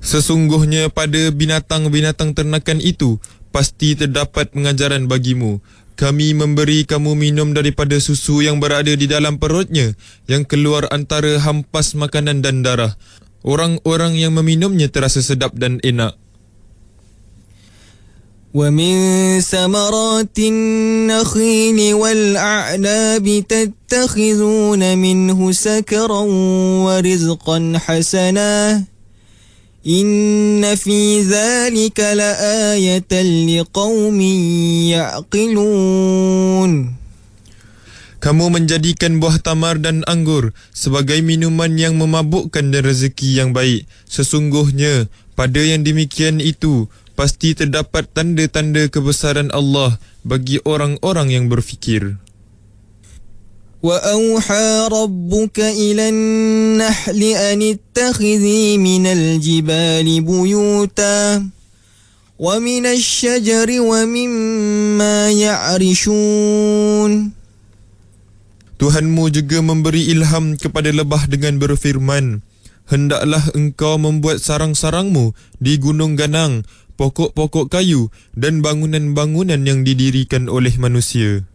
Sesungguhnya pada binatang-binatang ternakan itu pasti terdapat pengajaran bagimu. Kami memberi kamu minum daripada susu yang berada di dalam perutnya, yang keluar antara hampas makanan dan darah. Orang-orang yang meminumnya terasa sedap dan enak. وَمِن ثَمَرَاتِ النَّخِيلِ وَالْأَعْنَابِ تَتَّخِذُونَ مِنْهُ سَكَرًا وَرِزْقًا حَسَنًا إِنَّ فِي ذَلِكَ لَآيَةً لِقَوْمٍ يَعْقِلُونَ. Kamu menjadikan buah tamar dan anggur sebagai minuman yang memabukkan dan rezeki yang baik. Sesungguhnya pada yang demikian itu pasti terdapat tanda-tanda kebesaran Allah bagi orang-orang yang berfikir. وَأَوْحَى رَبُّكَ إِلَى النَّحْلِ أَنِ اتَّخِذِي مِنَ الْجِبَالِ بُيُوتًا وَمِنَ الشَّجَرِ وَمِمَّا يَعْرِشُونَ. Tuhanmu juga memberi ilham kepada lebah dengan berfirman, hendaklah engkau membuat sarang-sarangmu di gunung ganang, pokok-pokok kayu dan bangunan-bangunan yang didirikan oleh manusia.